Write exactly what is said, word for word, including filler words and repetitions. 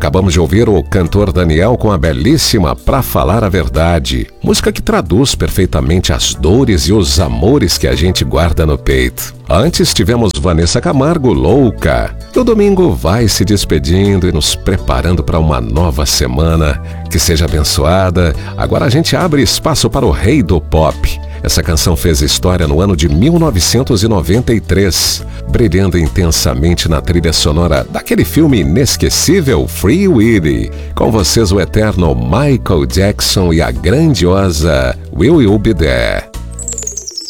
Acabamos de ouvir o cantor Daniel com a belíssima Pra Falar a Verdade, música que traduz perfeitamente as dores e os amores que a gente guarda no peito. Antes tivemos Vanessa Camargo, Louca. O domingo vai se despedindo e nos preparando para uma nova semana. Que seja abençoada. Agora a gente abre espaço para o rei do pop. Essa canção fez história no ano de mil novecentos e noventa e três, brilhando intensamente na trilha sonora daquele filme inesquecível Free Willy. Com vocês o eterno Michael Jackson e a grandiosa Will You Be There.